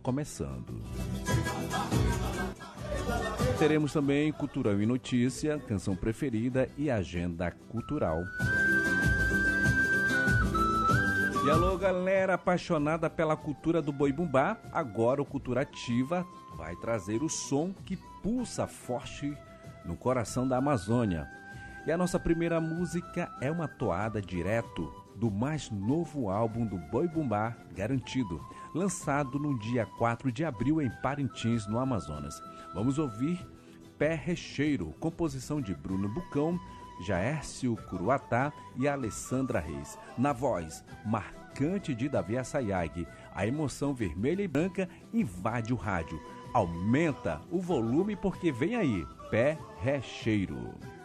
começando. Teremos também Cultural e Notícia, Canção Preferida e Agenda Cultural. E alô, galera apaixonada pela cultura do boi bumbá, agora o Cultura Ativa vai trazer o som que pulsa forte no coração da Amazônia. E a nossa primeira música é uma toada direto do mais novo álbum do Boi Bumbá, Garantido, lançado no dia 4 de abril em Parintins, no Amazonas. Vamos ouvir Pé Recheiro, composição de Bruno Bucão, Jaércio Curuatá e Alessandra Reis. Na voz marcante de Davi Assayag, a emoção vermelha e branca invade o rádio. Aumenta o volume porque vem aí, Pé Recheiro.